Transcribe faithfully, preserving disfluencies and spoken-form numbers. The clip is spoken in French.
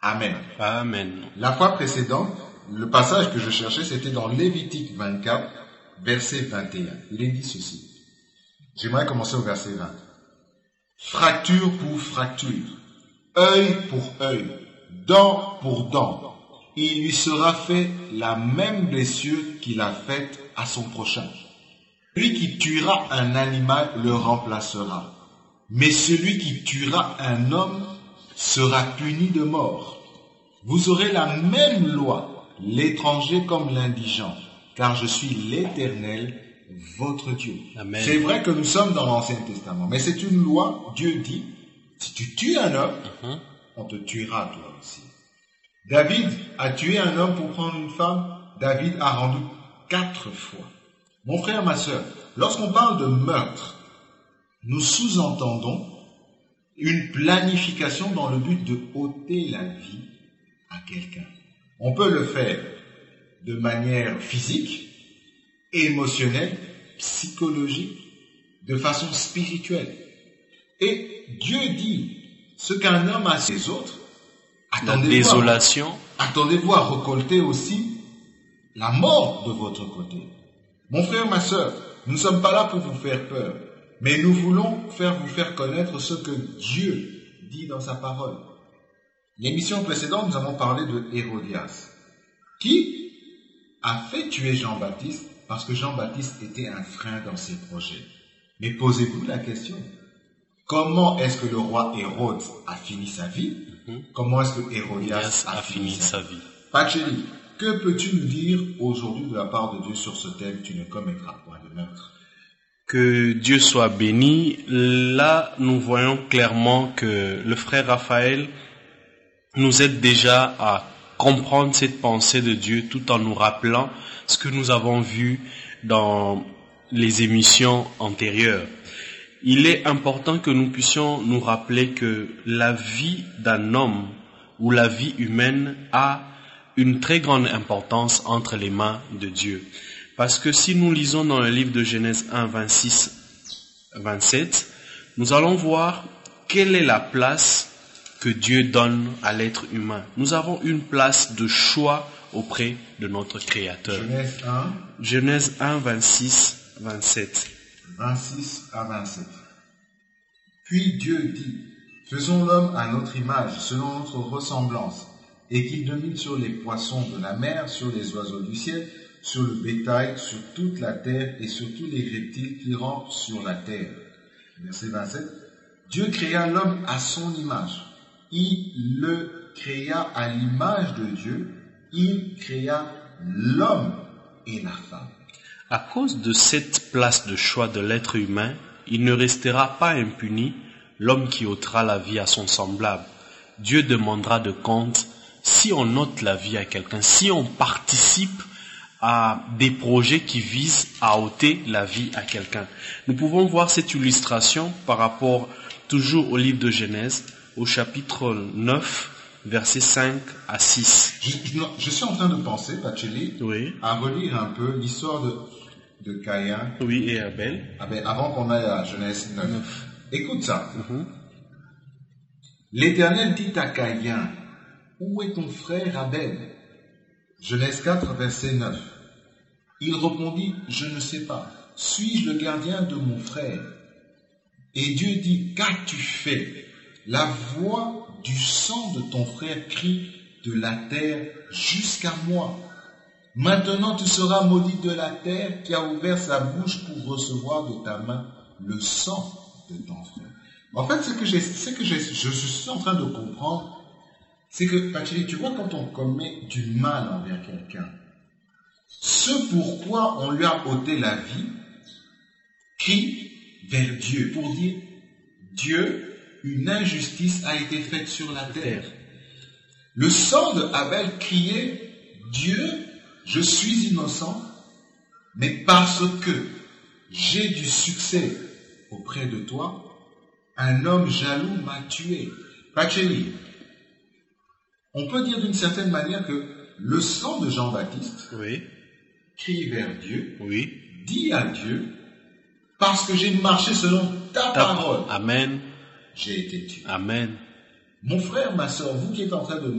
Amen. Amen. La fois précédente, le passage que je cherchais, c'était dans Lévitique vingt-quatre, verset vingt et un. Il est dit ceci. J'aimerais commencer au verset vingt. Fracture pour fracture, œil pour œil, dent pour dent, il lui sera fait la même blessure qu'il a faite à son prochain. Celui qui tuera un animal le remplacera, mais celui qui tuera un homme sera puni de mort. Vous aurez la même loi, l'étranger comme l'indigent, car je suis l'Éternel, votre Dieu. Amen. C'est vrai que nous sommes dans l'Ancien Testament, mais c'est une loi. Dieu dit, si tu tues un homme, uh-huh. on te tuera toi aussi. David a tué un homme pour prendre une femme. David a rendu quatre fois. Mon frère, ma sœur, lorsqu'on parle de meurtre, nous sous-entendons une planification dans le but de ôter la vie à quelqu'un. On peut le faire de manière physique, émotionnelle, psychologique, de façon spirituelle. Et Dieu dit, ce qu'un homme a ses autres, la désolation, attendez-vous à récolter aussi la mort de votre côté. Mon frère, ma sœur, nous ne sommes pas là pour vous faire peur, mais nous voulons faire vous faire connaître ce que Dieu dit dans sa parole. L'émission précédente, nous avons parlé de Hérodias, qui a fait tuer Jean-Baptiste parce que Jean-Baptiste était un frein dans ses projets. Mais posez-vous la question, comment est-ce que le roi Hérode a fini sa vie? Mm-hmm. Comment est-ce que Hérodias a, a fini sa vie? Pacheli, que peux-tu nous dire aujourd'hui de la part de Dieu sur ce thème, tu ne commettras point de meurtre? Que Dieu soit béni. Là, nous voyons clairement que le frère Raphaël nous aide déjà à comprendre cette pensée de Dieu tout en nous rappelant ce que nous avons vu dans les émissions antérieures. Il est important que nous puissions nous rappeler que la vie d'un homme ou la vie humaine a une très grande importance entre les mains de Dieu. Parce que si nous lisons dans le livre de Genèse un, vingt-six, vingt-sept, nous allons voir quelle est la place que Dieu donne à l'être humain. Nous avons une place de choix auprès de notre Créateur. Genèse un. Genèse un, vingt-six, vingt-sept. vingt-six à vingt-sept. Puis Dieu dit, faisons l'homme à notre image, selon notre ressemblance, et qu'il domine sur les poissons de la mer, sur les oiseaux du ciel, sur le bétail, sur toute la terre et sur tous les reptiles qui rampent sur la terre. Verset vingt-sept. Dieu créa l'homme à son image. Il le créa à l'image de Dieu. Il créa l'homme et la femme. À cause de cette place de choix de l'être humain, il ne restera pas impuni l'homme qui ôtera la vie à son semblable. Dieu demandera de compte si on ôte la vie à quelqu'un, si on participe à des projets qui visent à ôter la vie à quelqu'un. Nous pouvons voir cette illustration par rapport toujours au livre de Genèse, au chapitre neuf, versets cinq à six. Je, je, je suis en train de penser, Pacheli, oui. à relire un peu l'histoire de, de Caïn. Oui, et Abel. Abel avant qu'on aille à Genèse neuf. neuf. Écoute ça. Mm-hmm. L'Éternel dit à Caïn, où est ton frère Abel? Genèse quatre, verset neuf. Il répondit, je ne sais pas. Suis-je le gardien de mon frère? Et Dieu dit, qu'as-tu fait? La voix du sang de ton frère crie de la terre jusqu'à moi. Maintenant tu seras maudit de la terre qui a ouvert sa bouche pour recevoir de ta main le sang de ton frère. En fait, ce que, j'ai, ce que j'ai, je, je suis en train de comprendre, c'est que, Pacheli, tu vois, quand on commet du mal envers quelqu'un, ce pourquoi on lui a ôté la vie, crie vers Dieu pour dire, Dieu, une injustice a été faite sur la terre. Le sang de Abel criait, Dieu, je suis innocent, mais parce que j'ai du succès auprès de toi, un homme jaloux m'a tué. Pacheli, on peut dire d'une certaine manière que le sang de Jean-Baptiste oui. crie vers Dieu, oui. dit à Dieu, parce que j'ai marché selon ta, ta parole. Amen. J'ai été tué. Amen. Mon frère, ma soeur, vous qui êtes en train de